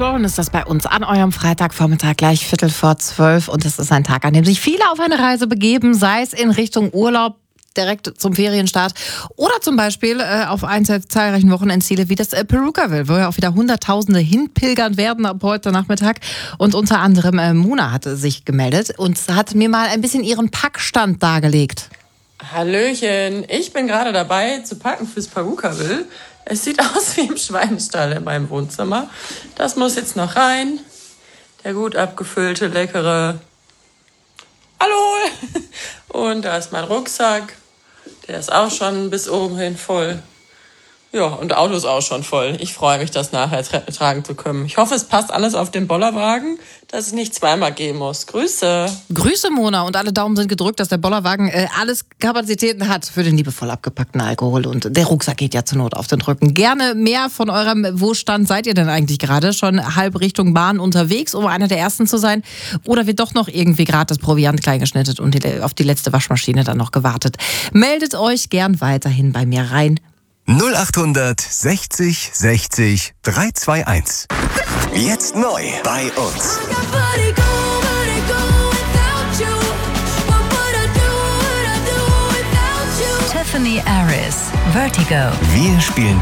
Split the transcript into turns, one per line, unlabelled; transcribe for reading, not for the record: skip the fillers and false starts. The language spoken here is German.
Wochen ist das bei uns an eurem Freitagvormittag gleich 11:45 und es ist ein Tag, an dem sich viele auf eine Reise begeben, sei es in Richtung Urlaub, direkt zum Ferienstart oder zum Beispiel auf eins der zahlreichen Wochenendziele wie das Perukaville, wo ja auch wieder Hunderttausende hinpilgern werden ab heute Nachmittag. Und unter anderem Mona hatte sich gemeldet und hat mir mal ein bisschen ihren Packstand dargelegt.
Hallöchen, ich bin gerade dabei zu packen fürs Perukaville. Es sieht aus wie im Schweinestall in meinem Wohnzimmer. Das muss jetzt noch rein. Der gut abgefüllte, leckere Hallo! Und da ist mein Rucksack. Der ist auch schon bis oben hin voll. Ja, und das Auto ist auch schon voll. Ich freue mich, das nachher tragen zu können. Ich hoffe, es passt alles auf den Bollerwagen, dass es nicht zweimal gehen muss. Grüße.
Grüße, Mona. Und alle Daumen sind gedrückt, dass der Bollerwagen alles Kapazitäten hat für den liebevoll abgepackten Alkohol. Und der Rucksack geht ja zur Not auf den Rücken. Gerne mehr von eurem Wo-Stand seid ihr denn eigentlich gerade? Schon halb Richtung Bahn unterwegs, um einer der Ersten zu sein? Oder wird doch noch irgendwie gerade das Proviant kleingeschnitten und auf die letzte Waschmaschine dann noch gewartet? Meldet euch gern weiterhin bei mir rein.
0800 60 60 321. Jetzt neu bei uns.
Tiffany Aris, Vertigo.
Wir spielen